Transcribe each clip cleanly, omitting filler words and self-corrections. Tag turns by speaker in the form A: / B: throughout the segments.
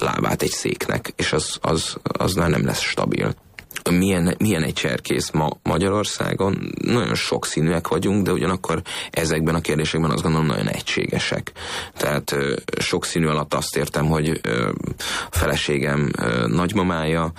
A: lábát egy széknek, és az már nem lesz stabil. Milyen egy cserkész ma Magyarországon? Nagyon sokszínűek vagyunk, de ugyanakkor ezekben a kérdésekben azt gondolom nagyon egységesek. Tehát sokszínű alatt azt értem, hogy a feleségem nagymamája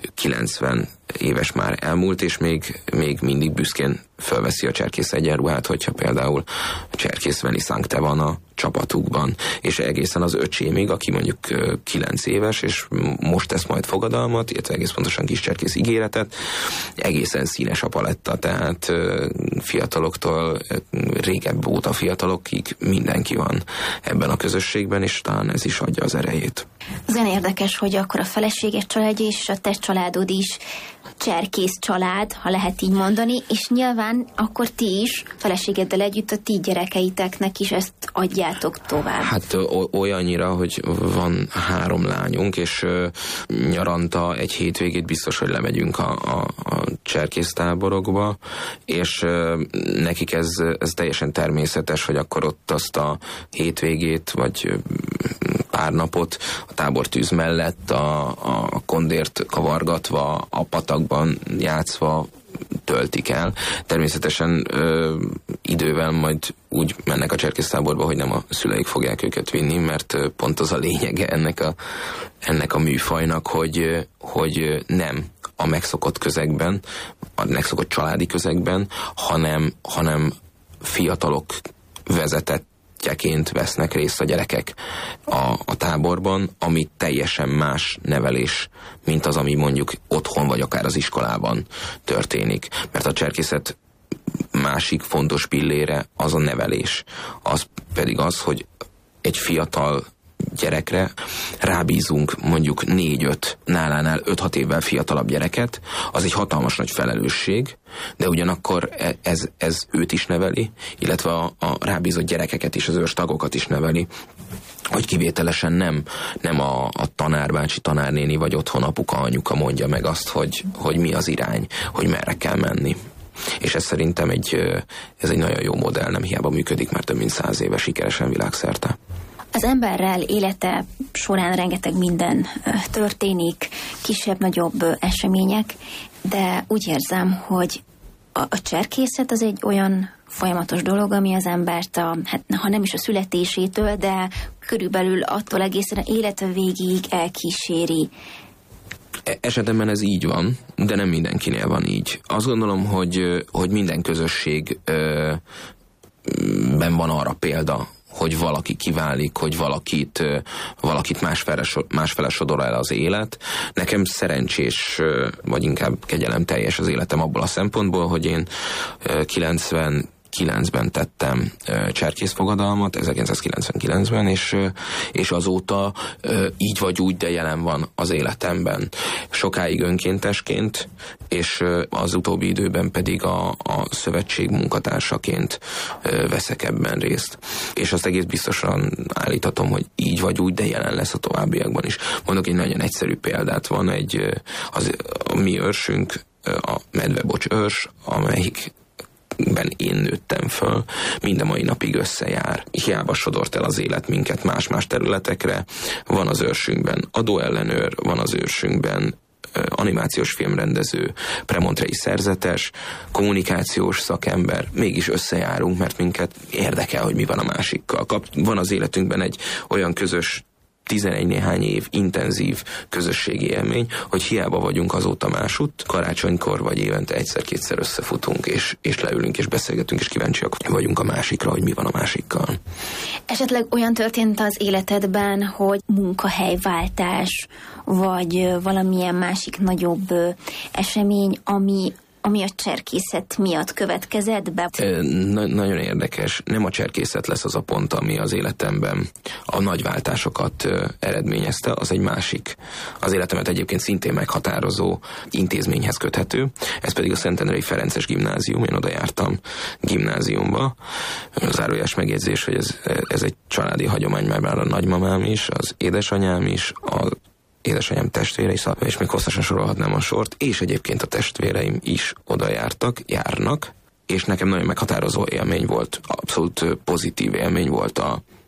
A: 90 éves már elmúlt, és még mindig büszkén fölveszi a cserkész egyenruhát, hogyha például a cserkész Veni Sancte van a csapatukban, és egészen az öcsémig, aki mondjuk 9 éves, és most tesz majd fogadalmat, illetve egész pontosan kis cserkész ígéretet, egészen színes a paletta, tehát fiataloktól régebb óta fiatalokig mindenki van ebben a közösségben, és talán ez is adja az erejét.
B: Az olyan érdekes, hogy akkor a feleséges családja és a te családod is cserkész család, ha lehet így mondani, és nyilván akkor ti is feleségeddel együtt a ti gyerekeiteknek is ezt adjátok tovább.
A: Hát olyannyira, hogy van 3 lányunk, és nyaranta egy hétvégét biztos, hogy lemegyünk a cserkésztáborokba, és nekik ez teljesen természetes, hogy akkor ott azt a hétvégét, vagy pár napot a tábortűz mellett a kondért kavargatva, a patakban játszva töltik el. Természetesen idővel majd úgy mennek a cserkésztáborba, hogy nem a szüleik fogják őket vinni, mert pont az a lényege ennek a műfajnak, hogy nem a megszokott közegben, a megszokott családi közegben, hanem fiatalok vezetettjeként vesznek részt a gyerekek a táborban, ami teljesen más nevelés, mint az, ami mondjuk otthon vagy akár az iskolában történik. Mert a cserkészet másik fontos pillére az a nevelés. Az pedig az, hogy egy fiatal gyerekre rábízunk mondjuk 4-5, nálánál 5-6 évvel fiatalabb gyereket, az egy hatalmas nagy felelősség, de ugyanakkor ez őt is neveli, illetve a rábízott gyerekeket is, az őstagokat is neveli, hogy kivételesen nem a tanárbácsi, tanárnéni vagy otthon apuka, anyuka mondja meg azt, hogy mi az irány, hogy merre kell menni. És ez szerintem ez egy nagyon jó modell, nem hiába működik már több mint 100 éve sikeresen világszerte.
B: Az emberrel élete során rengeteg minden történik, kisebb-nagyobb események, de úgy érzem, hogy a cserkészet az egy olyan folyamatos dolog, ami az embert, ha nem is a születésétől, de körülbelül attól egészen élete végig elkíséri.
A: Esetemben ez így van, de nem mindenkinél van így. Azt gondolom, hogy minden közösségben van arra példa, hogy valaki kiválik, hogy valakit másfele sodor el az élet. Nekem szerencsés, vagy inkább kegyelemteljes az életem abból a szempontból, hogy én 99-ben tettem cserkészfogadalmat, 1999-ben, és azóta így vagy úgy, de jelen van az életemben. Sokáig önkéntesként, és az utóbbi időben pedig a szövetség munkatársaként veszek ebben részt. És azt egész biztosan állíthatom, hogy így vagy úgy, de jelen lesz a továbbiakban is. Mondok egy nagyon egyszerű példát, van a mi őrsünk, a medvebocs őrs, amelyikben én nőttem föl, minden mai napig összejár. Hiába sodort el az élet minket más-más területekre. Van az őrsünkben adóellenőr, van az őrsünkben animációs filmrendező, premontrei szerzetes, kommunikációs szakember, mégis összejárunk, mert minket érdekel, hogy mi van a másikkal. Van az életünkben egy olyan közös 11 néhány év intenzív közösségi élmény, hogy hiába vagyunk azóta másutt, karácsonykor vagy évente egyszer-kétszer összefutunk, és leülünk, és beszélgetünk, és kíváncsiak vagyunk a másikra, hogy mi van a másikkal.
B: Esetleg olyan történt az életedben, hogy munkahelyváltás, vagy valamilyen másik nagyobb esemény, ami a cserkészet miatt következett be?
A: Nagyon érdekes. Nem a cserkészet lesz az a pont, ami az életemben a nagy váltásokat eredményezte, az egy másik. Az életemet egyébként szintén meghatározó intézményhez köthető. Ez pedig a Szentendrei Ferences Gimnázium. Én oda jártam gimnáziumba. Zárójeles megjegyzés, hogy ez egy családi hagyomány, mert már a nagymamám is, az édesanyám is, édesanyám testvére is, és még hosszasan sorolhatnám a sort, és egyébként a testvéreim is oda járnak, és nekem nagyon meghatározó élmény volt, abszolút pozitív élmény volt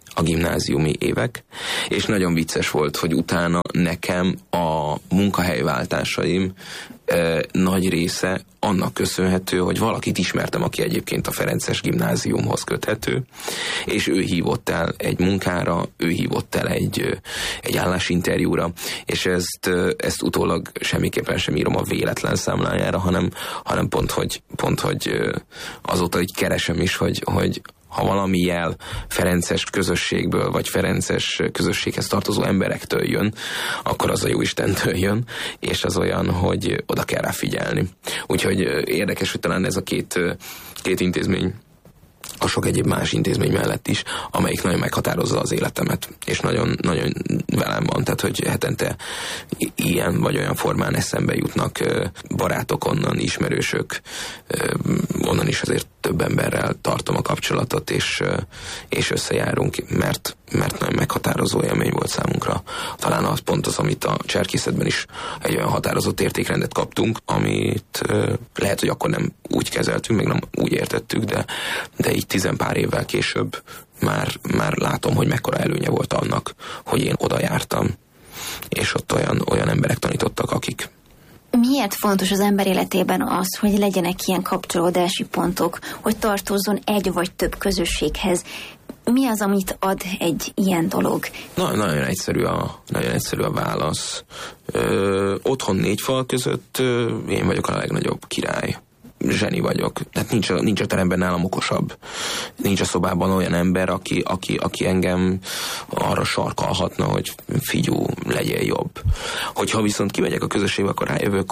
A: a gimnáziumi évek, és nagyon vicces volt, hogy utána nekem a munkahelyváltásaim nagy része annak köszönhető, hogy valakit ismertem, aki egyébként a Ferences gimnáziumhoz köthető, és ő hívott el egy munkára, ő hívott el egy állásinterjúra, és ezt utólag semmiképpen sem írom a véletlen számlájára, hanem pont, hogy azóta így keresem is, hogy ha valami jel ferences közösségből, vagy ferences közösséghez tartozó emberektől jön, akkor az a Jóistentől jön, és az olyan, hogy oda kell rá figyelni. Úgyhogy érdekes, hogy talán ez a két intézmény, a sok egyéb más intézmény mellett is, amelyik nagyon meghatározza az életemet, és nagyon, nagyon velem van, tehát hogy hetente ilyen vagy olyan formán eszembe jutnak barátok onnan, ismerősök, onnan is azért több emberrel tartom a kapcsolatot, és összejárunk, mert nagyon meghatározó élmény volt számunkra. Talán az pont az, amit a cserkészetben is egy olyan határozott értékrendet kaptunk, amit lehet, hogy akkor nem úgy kezeltünk, meg nem úgy értettük, de így 10 pár évvel később már látom, hogy mekkora előnye volt annak, hogy én oda jártam, és ott olyan emberek tanítottak, akik...
B: Miért fontos az ember életében az, hogy legyenek ilyen kapcsolódási pontok, hogy tartozzon egy vagy több közösséghez? Mi az, amit ad egy ilyen dolog? Nagyon egyszerű a válasz. Otthon 4 fal között én vagyok a legnagyobb király. Zseni vagyok. Tehát nincs a teremben nálam okosabb. Nincs a szobában olyan ember, aki engem arra sarkalhatna, hogy figyú, legyél jobb. Hogyha viszont kimegyek a közösségbe, akkor rájövök,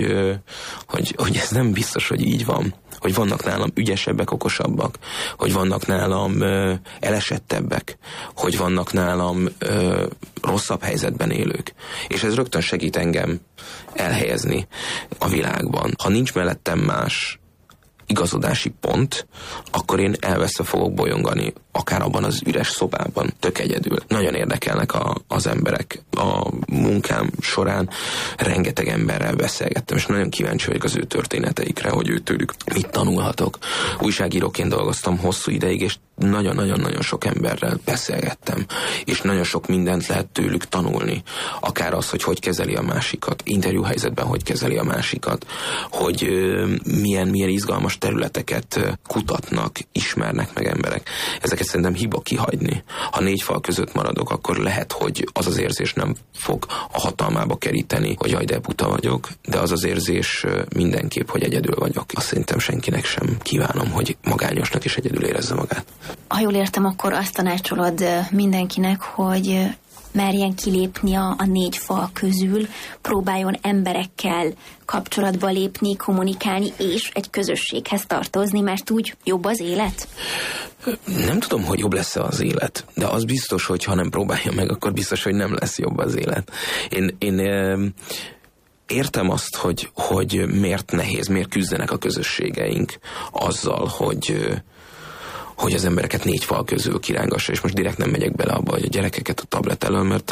B: hogy ez nem biztos, hogy így van. Hogy vannak nálam ügyesebbek, okosabbak. Hogy vannak nálam elesettebbek. Hogy vannak nálam rosszabb helyzetben élők. És ez rögtön segít engem elhelyezni a világban. Ha nincs mellettem más igazodási pont, akkor én elveszve fogok bolyongani, akár abban az üres szobában, tök egyedül. Nagyon érdekelnek az emberek. A munkám során rengeteg emberrel beszélgettem, és nagyon kíváncsi vagyok az ő történeteikre, hogy őtőlük mit tanulhatok. Újságíróként dolgoztam hosszú ideig, és nagyon-nagyon-nagyon sok emberrel beszélgettem, és nagyon sok mindent lehet tőlük tanulni. Akár az, hogy kezeli a másikat, interjúhelyzetben hogy kezeli a másikat, hogy milyen izgalmas területeket kutatnak, ismernek meg emberek. Ezeket szerintem hiba kihagyni. Ha 4 fal között maradok, akkor lehet, hogy az az érzés nem fog a hatalmába keríteni, hogy jaj, de buta vagyok, de az az érzés mindenképp, hogy egyedül vagyok. Azt szerintem senkinek sem kívánom, hogy magányosnak és egyedül érezze magát. Ha jól értem, akkor azt tanácsolod mindenkinek, hogy merjen kilépni a 4 fal közül, próbáljon emberekkel kapcsolatba lépni, kommunikálni, és egy közösséghez tartozni, mert úgy jobb az élet?
A: Nem tudom, hogy jobb lesz az élet, de az biztos, hogy ha nem próbálja meg, akkor biztos, hogy nem lesz jobb az élet. Én értem azt, hogy miért nehéz, miért küzdenek a közösségeink azzal, hogy az embereket 4 fal közül kirángassa, és most direkt nem megyek bele abba, hogy a gyerekeket a tablet elől, mert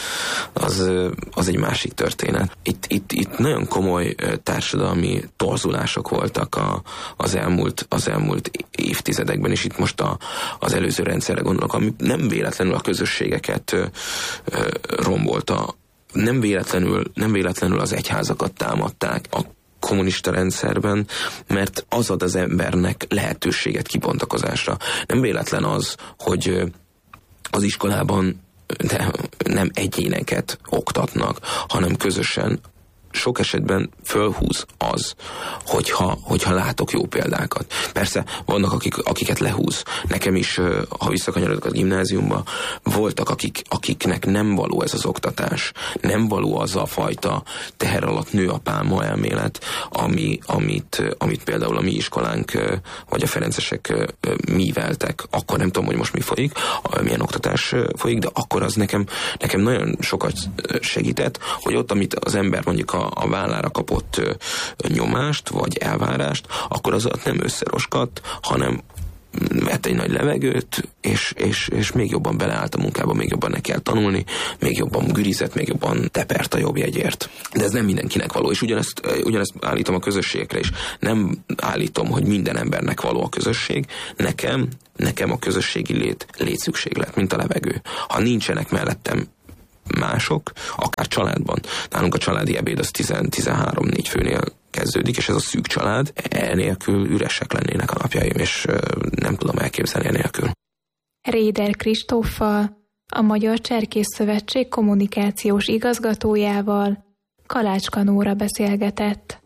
A: az egy másik történet. Itt nagyon komoly társadalmi torzulások voltak az elmúlt évtizedekben, és itt most az előző rendszerre gondolok, ami nem véletlenül a közösségeket rombolta, nem véletlenül az egyházakat támadták a kommunista rendszerben, mert az ad az embernek lehetőséget kibontakozásra. Nem véletlen az, hogy az iskolában nem egyéneket oktatnak, hanem közösen. Sok esetben fölhúz az, hogyha látok jó példákat. Persze vannak, akiket lehúz. Nekem is, ha visszakanyarodok a gimnáziumba, voltak, akiknek nem való ez az oktatás. Nem való az a fajta teher alatt nő a pálma elmélet, amit például a mi iskolánk, vagy a ferencesek műveltek. Akkor nem tudom, hogy most mi folyik, milyen oktatás folyik, de akkor az nekem nagyon sokat segített, hogy ott, amit az ember mondjuk a vállára kapott nyomást, vagy elvárást, akkor az nem összeroskadt, hanem vett egy nagy levegőt, és még jobban beleállt a munkába, még jobban ne kell tanulni, még jobban gürizett, még jobban tepert a jobb jegyért. De ez nem mindenkinek való, és ugyanezt állítom a közösségekre is. Nem állítom, hogy minden embernek való a közösség. Nekem a közösségi létszükséglet, mint a levegő. Ha nincsenek mellettem mások, akár családban. Nálunk a családi ebéd az 13-4 főnél kezdődik, és ez a szűk család, enélkül üresek lennének a napjaim, és nem tudom elképzelni enélkül.
C: Réder Kristóffal, a Magyar Cserkész Szövetség kommunikációs igazgatójával Kalács Kanóra beszélgetett.